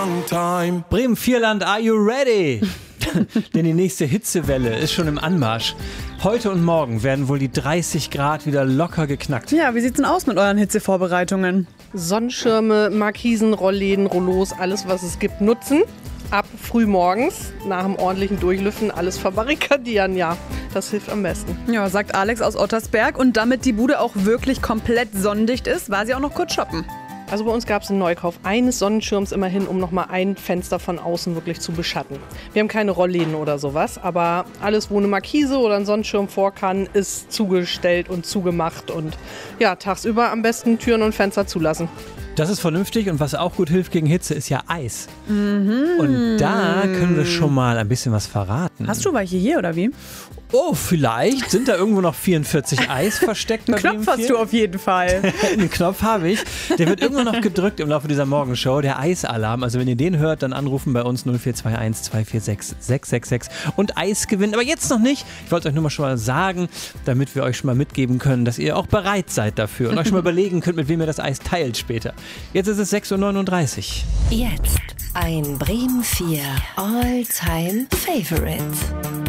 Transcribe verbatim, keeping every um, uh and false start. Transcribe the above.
Bremen Vierland, are you ready? Denn die nächste Hitzewelle ist schon im Anmarsch. Heute und morgen werden wohl die dreißig Grad wieder locker geknackt. Ja, wie sieht's denn aus mit euren Hitzevorbereitungen? Sonnenschirme, Markisen, Rollläden, Rollos, alles was es gibt, nutzen. Ab früh morgens, nach einem ordentlichen Durchlüften, alles verbarrikadieren, ja. Das hilft am besten. Ja, sagt Alex aus Ottersberg. Und damit die Bude auch wirklich komplett sonnendicht ist, war sie auch noch kurz shoppen. Also bei uns gab es einen Neukauf eines Sonnenschirms immerhin, um nochmal ein Fenster von außen wirklich zu beschatten. Wir haben keine Rollläden oder sowas, aber alles, wo eine Markise oder ein Sonnenschirm vor kann, ist zugestellt und zugemacht. Und ja, tagsüber am besten Türen und Fenster zulassen. Das ist vernünftig und was auch gut hilft gegen Hitze, ist ja Eis. Mhm. Und da können wir schon mal ein bisschen was verraten. Hast du welche hier oder wie? Oh, vielleicht sind da irgendwo noch vierundvierzig Eis versteckt. Einen Knopf hast du auf jeden Fall. Einen Knopf habe ich. Der wird irgendwann noch gedrückt im Laufe dieser Morgenshow, der Eisalarm. Also wenn ihr den hört, dann anrufen bei uns null vier zwei eins zwei vier sechs sechs sechs sechs und Eis gewinnen. Aber jetzt noch nicht. Ich wollte euch nur mal schon mal sagen, damit wir euch schon mal mitgeben können, dass ihr auch bereit seid dafür und euch schon mal überlegen könnt, mit wem ihr das Eis teilt später. Jetzt ist es sechs Uhr neununddreißig. Jetzt ein Bremen vier All-Time Favorite.